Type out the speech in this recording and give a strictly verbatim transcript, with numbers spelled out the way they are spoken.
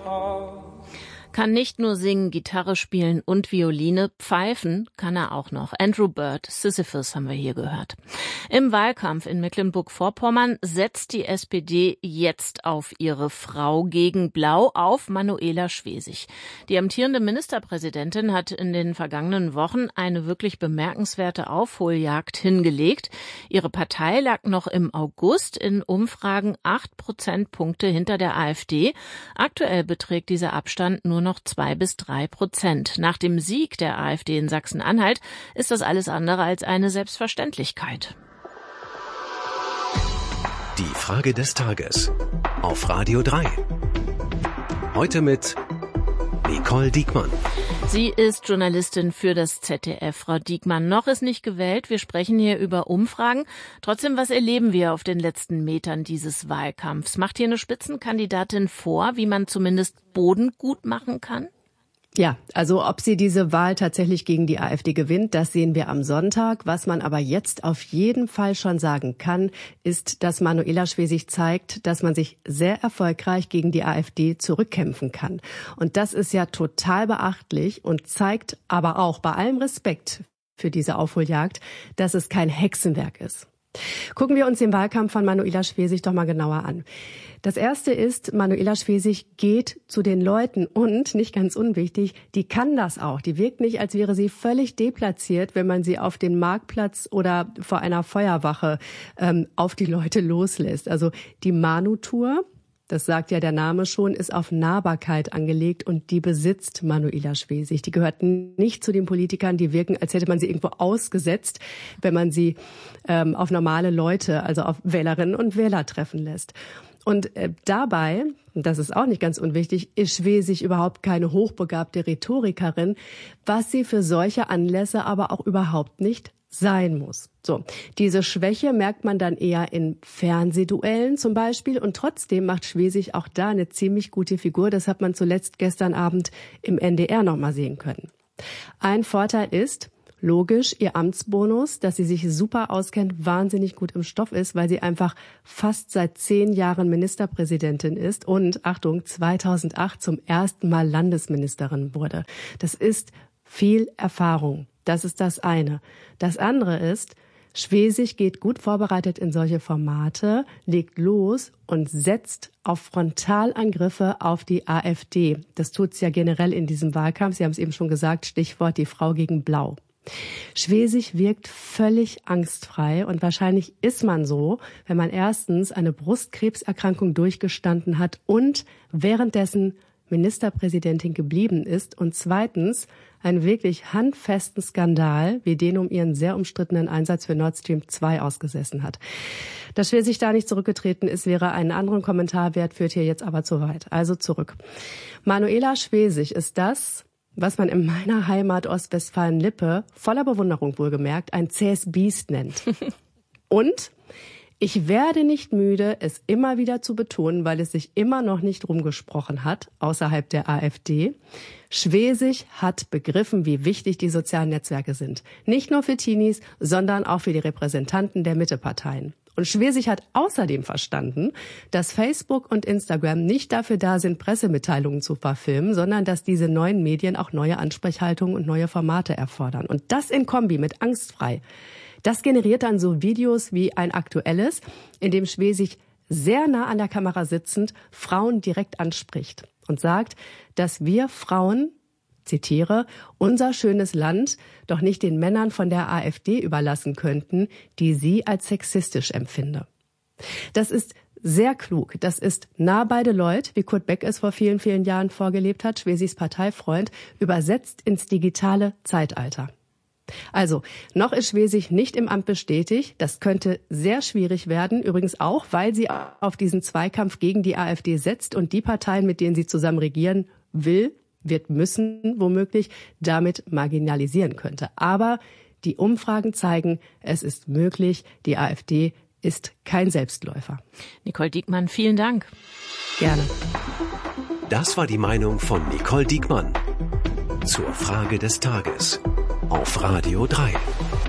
Kann nicht nur singen, Gitarre spielen und Violine, pfeifen kann er auch noch. Andrew Bird, Sisyphus haben wir hier gehört. Im Wahlkampf in Mecklenburg-Vorpommern setzt die S P D jetzt auf ihre Frau gegen Blau, auf Manuela Schwesig. Die amtierende Ministerpräsidentin hat in den vergangenen Wochen eine wirklich bemerkenswerte Aufholjagd hingelegt. Ihre Partei lag noch im August in Umfragen acht Prozentpunkte hinter der AfD. Aktuell beträgt dieser Abstand nur noch zwei bis drei Prozent. Nach dem Sieg der AfD in Sachsen-Anhalt ist das alles andere als eine Selbstverständlichkeit. Die Frage des Tages auf Radio drei. Heute mit Nicole Diekmann. Sie ist Journalistin für das Z D F. Frau Diekmann, noch ist nicht gewählt. Wir sprechen hier über Umfragen. Trotzdem, was erleben wir auf den letzten Metern dieses Wahlkampfs? Macht hier eine Spitzenkandidatin vor, wie man zumindest Boden gut machen kann? Ja, also ob sie diese Wahl tatsächlich gegen die AfD gewinnt, das sehen wir am Sonntag. Was man aber jetzt auf jeden Fall schon sagen kann, ist, dass Manuela Schwesig zeigt, dass man sich sehr erfolgreich gegen die AfD zurückkämpfen kann. Und das ist ja total beachtlich und zeigt aber auch bei allem Respekt für diese Aufholjagd, dass es kein Hexenwerk ist. Gucken wir uns den Wahlkampf von Manuela Schwesig doch mal genauer an. Das erste ist, Manuela Schwesig geht zu den Leuten und, nicht ganz unwichtig, die kann das auch. Die wirkt nicht, als wäre sie völlig deplatziert, wenn man sie auf den Marktplatz oder vor einer Feuerwache ähm, auf die Leute loslässt. Also die Manu-Tour, das sagt ja der Name schon, ist auf Nahbarkeit angelegt und die besitzt Manuela Schwesig. Die gehört nicht zu den Politikern, die wirken, als hätte man sie irgendwo ausgesetzt, wenn man sie ähm, auf normale Leute, also auf Wählerinnen und Wähler treffen lässt. Und äh, dabei, das ist auch nicht ganz unwichtig, ist Schwesig überhaupt keine hochbegabte Rhetorikerin, was sie für solche Anlässe aber auch überhaupt nicht sein muss. So, diese Schwäche merkt man dann eher in Fernsehduellen zum Beispiel und trotzdem macht Schwesig auch da eine ziemlich gute Figur. Das hat man zuletzt gestern Abend im N D R noch mal sehen können. Ein Vorteil ist, logisch, ihr Amtsbonus, dass sie sich super auskennt, wahnsinnig gut im Stoff ist, weil sie einfach fast seit zehn Jahren Ministerpräsidentin ist und, Achtung, zweitausendacht zum ersten Mal Landesministerin wurde. Das ist viel Erfahrung. Das ist das eine. Das andere ist, Schwesig geht gut vorbereitet in solche Formate, legt los und setzt auf Frontalangriffe auf die AfD. Das tut sie ja generell in diesem Wahlkampf. Sie haben es eben schon gesagt, Stichwort die Frau gegen Blau. Schwesig wirkt völlig angstfrei und wahrscheinlich ist man so, wenn man erstens eine Brustkrebserkrankung durchgestanden hat und währenddessen Ministerpräsidentin geblieben ist und zweitens einen wirklich handfesten Skandal wie den um ihren sehr umstrittenen Einsatz für Nord Stream zwei ausgesessen hat. Dass Schwesig da nicht zurückgetreten ist, wäre einen anderen Kommentar wert, führt hier jetzt aber zu weit. Also zurück. Manuela Schwesig ist das, was man in meiner Heimat Ostwestfalen-Lippe, voller Bewunderung wohlgemerkt, ein zähes Biest nennt. Und ich werde nicht müde, es immer wieder zu betonen, weil es sich immer noch nicht rumgesprochen hat, außerhalb der AfD. Schwesig hat begriffen, wie wichtig die sozialen Netzwerke sind. Nicht nur für Teenies, sondern auch für die Repräsentanten der Mitteparteien. Und Schwesig hat außerdem verstanden, dass Facebook und Instagram nicht dafür da sind, Pressemitteilungen zu verfilmen, sondern dass diese neuen Medien auch neue Ansprechhaltungen und neue Formate erfordern. Und das in Kombi mit angstfrei. Das generiert dann so Videos wie ein aktuelles, in dem Schwesig sehr nah an der Kamera sitzend Frauen direkt anspricht und sagt, dass wir Frauen, zitiere, unser schönes Land doch nicht den Männern von der AfD überlassen könnten, die sie als sexistisch empfinde. Das ist sehr klug. Das ist nah bei Deloitte, wie Kurt Beck es vor vielen, vielen Jahren vorgelebt hat, Schwesigs Parteifreund, übersetzt ins digitale Zeitalter. Also, noch ist Schwesig nicht im Amt bestätigt. Das könnte sehr schwierig werden. Übrigens auch, weil sie auf diesen Zweikampf gegen die AfD setzt und die Parteien, mit denen sie zusammen regieren will, wird müssen, womöglich, damit marginalisieren könnte. Aber die Umfragen zeigen, es ist möglich. Die AfD ist kein Selbstläufer. Nicole Diekmann, vielen Dank. Gerne. Das war die Meinung von Nicole Diekmann zur Frage des Tages auf Radio drei.